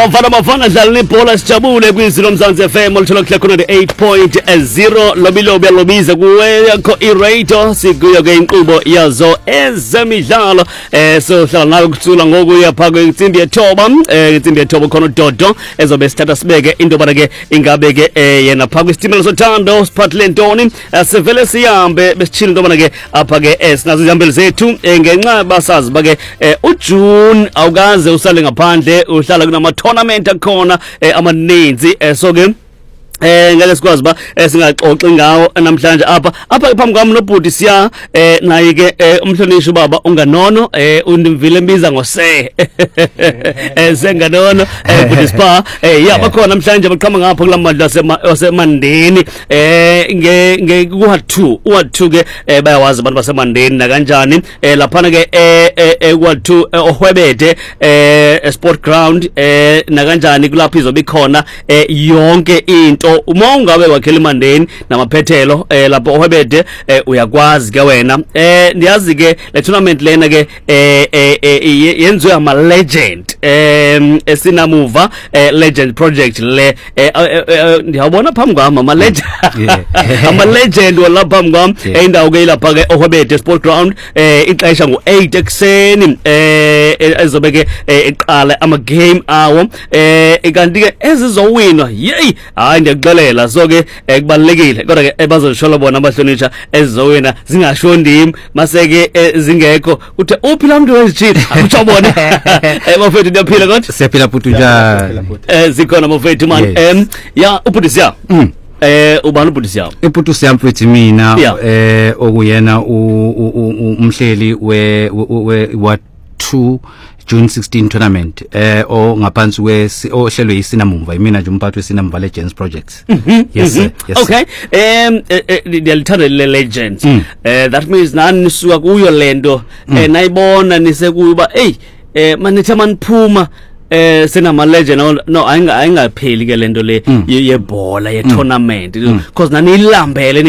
Bafana dlala ibhola sijabule kwizilo Mzansi FM oluthola kuhle khona 8.0 lobilobi lobiza kuwekho iradio sikuyo ke inqubo yazo ezemidlalo so hlala nawe kuthula ngokuya phaka insimbi yethoba insimbi yethoba khona uDodo ezobe sithatha sibeke into bana ke ingabe ke yena phaka isitimela sothando siphathele ntoni sivele sihambe besichila into bana ke apha ke sinazo izihambeli zethu ngenxa basazi bake uJune awukaze usale ngaphandle uhlala kunama tournament akhona amaninzi so ke ngeke sikwazi ba singaxoxa ngawo namhlanje apha phambi kwami nobhuti siya naye ke umhlonishwa baba unganono undimvile embiza ngose senganono bhuti spa bakhona namhlanje baqhama ngapha kulamandla asemandeni nge ku2 ke bayawazi abantu basemandeni na kanjani lapha ke ku2 ohwebede sport ground na kanjani kulapho izobe khona yonke into uma ungabe wakhela imandeni namaphethelo lapho ohwebede uyakwazi ke wena ndiyazi ke le tournament lena ke yenziwe ama legend esinamuva legend project le ndiyabona phambi kwami ama legend ama legend wala phambi kwami indawo ke lapha ke ohwebede sport ground ixesha ngo8 ekseni ezobe ke eqala ama game awo kanti ke ezizowinwa yey hayi ndiyaqelela so ke kubalekile kodwa ke bazoshola bona abahlonitsha ezizowina zingashondimi mase ke zingekho uthe uphila umuntu wezijini akuthabona bafethu ndiyaphila kodwa siyaphila futhi njalo zikhona bafethu man ya ubudisiya ubani ubudisiya ibudisiya mfethu mina okuyena umhleli we 2 June 16 tournament o ngaphansi ohlelwe isinamumva imina nje umphathi wesinamumva legends projects yes okay ndiyalithanda le legends that means nani nisuka kuyo lento nayibona nisekuba manithe maniphuma senama legend no ayingapheli ke lento le yebhola ye tournament because nani ilambele